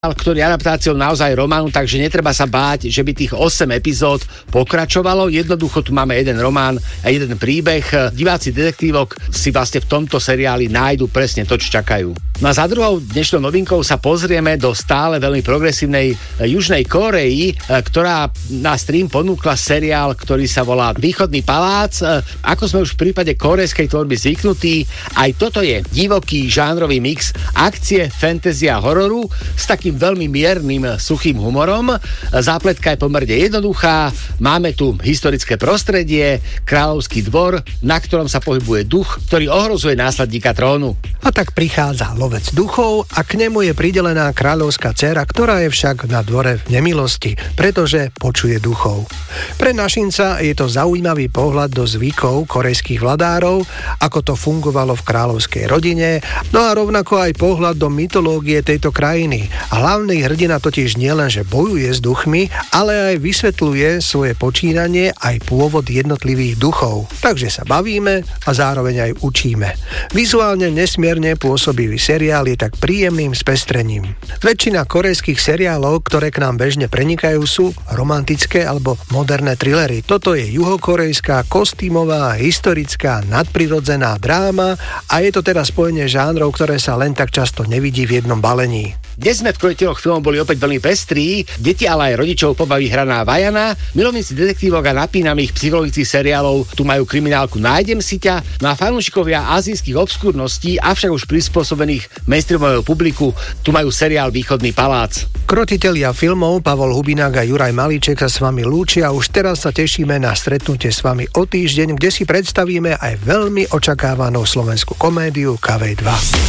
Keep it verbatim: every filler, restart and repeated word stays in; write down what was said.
ktorý je adaptáciou naozaj románu, takže netreba sa báť, že by tých osem epizód pokračovalo. Jednoducho tu máme jeden román a jeden príbeh. Diváci detektívok si vlastne v tomto seriáli nájdu presne to, čo čakajú. No a za druhou dnešnou novinkou sa pozrieme do stále veľmi progresívnej Južnej Kórei, ktorá na stream ponúkla seriál, ktorý sa volá Východný palác. Ako sme už v prípade kórejskej tvorby zvyknutí, aj toto je divoký žánrový mix akcie, fantasy a hororu s takým veľmi miernym, suchým humorom. Zápletka je pomerne jednoduchá. Máme tu historické prostredie, kráľovský dvor, na ktorom sa pohybuje duch, ktorý ohrozuje následníka trónu. A tak prichádza lovec duchov a k nemu je pridelená kráľovská dcéra, ktorá je však na dvore v nemilosti, pretože počuje duchov. Pre našinca je to zaujímavý pohľad do zvykov korejských vladárov, ako to fungovalo v kráľovskej rodine, no a rovnako aj pohľad do mytológie tejto krajiny. Hlavný hrdina totiž nielenže bojuje s duchmi, ale aj vysvetľuje svoje počínanie aj pôvod jednotlivých duchov. Takže sa bavíme a zároveň aj učíme. Vizuálne nesmierne pôsobivý seriál je tak príjemným spestrením. Väčšina korejských seriálov, ktoré k nám bežne prenikajú, sú romantické alebo moderné thrillery. Toto je juhokorejská, kostýmová, historická, nadprirodzená dráma a je to teda spojenie žánrov, ktoré sa len tak často nevidí v jednom balení. Dnes sme v krojiteľoch filmov boli opäť veľmi pestrí, deti ale aj rodičov pobaví hraná Vajana, milovníci detektívok a napínavých psychologických seriálov tu majú kriminálku Nájdem si ťa, no a fanúšikovia azijských obskúrností, avšak už prispôsobených mainstreamovému publiku, tu majú seriál Východný palác. Krotitelia filmov Pavol Hubinák a Juraj Malíček sa s vami lúčia a už teraz sa tešíme na stretnutie s vami o týždeň, kde si predstavíme aj veľmi očakávanú slovenskú komédiu ká vé dva.